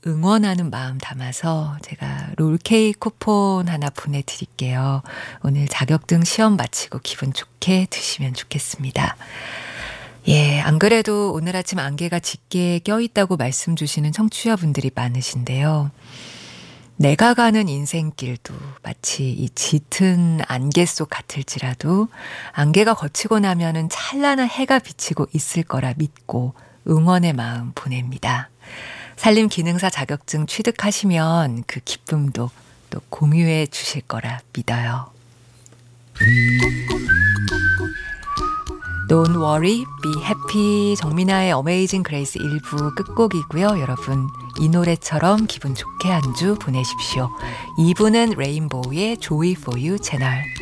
응원하는 마음 담아서 제가 롤케이크 쿠폰 하나 보내드릴게요. 오늘 자격증 시험 마치고 기분 좋게 드시면 좋겠습니다. 예, 안 그래도 오늘 아침 안개가 짙게 껴있다고 말씀 주시는 청취자분들이 많으신데요. 내가 가는 인생길도 마치 이 짙은 안개 속 같을지라도 안개가 걷히고 나면은 찬란한 해가 비치고 있을 거라 믿고 응원의 마음 보냅니다. 산림기능사 자격증 취득하시면 그 기쁨도 또 공유해 주실 거라 믿어요. Don't worry, be happy. 정민아의 어메이징 그레이스 1부 끝곡이고요. 여러분 이 노래처럼 기분 좋게 한 주 보내십시오. 2부는 레인보우의 Joy for You 채널.